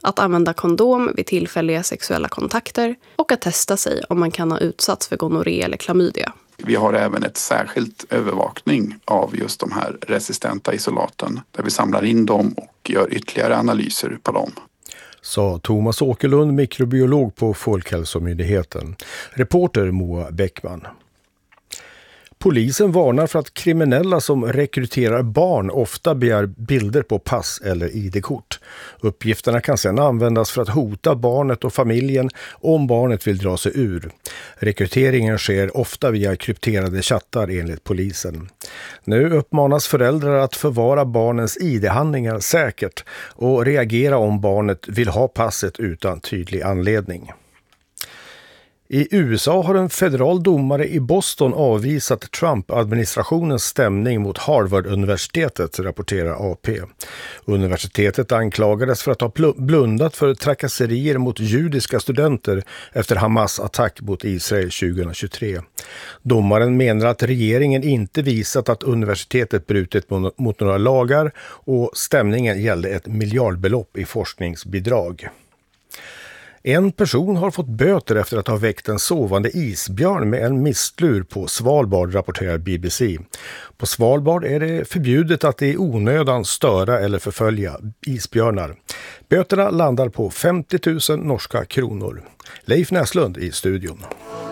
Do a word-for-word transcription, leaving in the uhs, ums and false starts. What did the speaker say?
att använda kondom vid tillfälliga sexuella kontakter och att testa sig om man kan ha utsatts för gonorré eller klamydia. Vi har även ett särskilt övervakning av just de här resistenta isolaten där vi samlar in dem och gör ytterligare analyser på dem. Sa Thomas Åkerlund, mikrobiolog på Folkhälsomyndigheten. Reporter Moa Bäckman. Polisen varnar för att kriminella som rekryterar barn ofta begär bilder på pass eller I D-kort. Uppgifterna kan sedan användas för att hota barnet och familjen om barnet vill dra sig ur. Rekryteringen sker ofta via krypterade chattar enligt polisen. Nu uppmanas föräldrar att förvara barnens I D-handlingar säkert och reagera om barnet vill ha passet utan tydlig anledning. I U S A har en federal domare i Boston avvisat Trump-administrationens stämning mot Harvard-universitetet, rapporterar A P. Universitetet anklagades för att ha blundat för trakasserier mot judiska studenter efter Hamas attack mot Israel tjugohundratjugotre. Domaren menar att regeringen inte visat att universitetet brutit mot några lagar och stämningen gällde ett miljardbelopp i forskningsbidrag. En person har fått böter efter att ha väckt en sovande isbjörn med en mistlur på Svalbard, rapporterar B B C. På Svalbard är det förbjudet att i onödan störa eller förfölja isbjörnar. Böterna landar på femtio tusen norska kronor. Leif Näslund i studion.